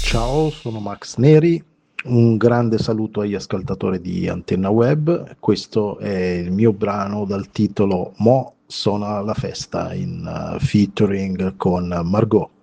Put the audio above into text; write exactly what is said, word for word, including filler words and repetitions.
Ciao, sono Max Neri. Un grande saluto agli ascoltatori di Antenna Web. Questo è il mio brano dal titolo Mo' sono alla festa in uh, featuring con Margot.